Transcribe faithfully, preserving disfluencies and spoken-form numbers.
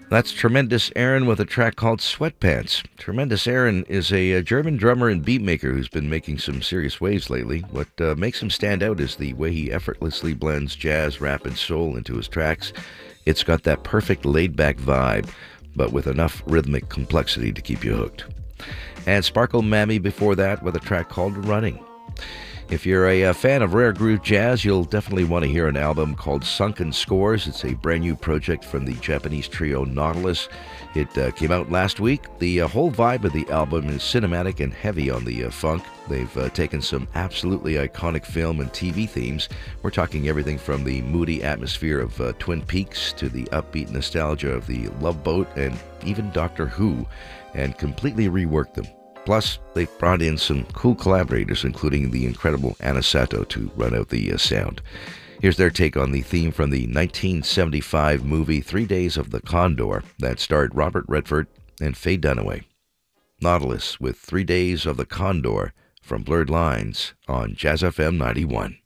That's Tremendous Aaron with a track called Sweatpants. Tremendous Aaron is a, a German drummer and beatmaker who's been making some serious waves lately. What uh, makes him stand out is the way he effortlessly blends jazz, rap, and soul into his tracks. It's got that perfect laid-back vibe, but with enough rhythmic complexity to keep you hooked. And Sparkle Mammy before that with a track called Running. If you're a, a fan of rare groove jazz, you'll definitely want to hear an album called Sunken Scores. It's a brand new project from the Japanese trio Nautilus. It uh, came out last week. The uh, whole vibe of the album is cinematic and heavy on the uh, funk. They've uh, taken some absolutely iconic film and T V themes. We're talking everything from the moody atmosphere of uh, Twin Peaks to the upbeat nostalgia of the Love Boat and even Doctor Who, and completely reworked them. Plus, they've brought in some cool collaborators, including the incredible Anna Sato, to run out the uh, sound. Here's their take on the theme from the nineteen seventy-five movie Three Days of the Condor that starred Robert Redford and Faye Dunaway. Nautilus with Three Days of the Condor from Blurred Lines on Jazz F M ninety-one.